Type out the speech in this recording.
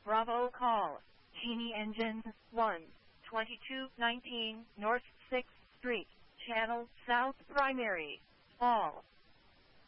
Bravo call. Genie Engines 1, 2219 North 6th Street, Channel South Primary. All.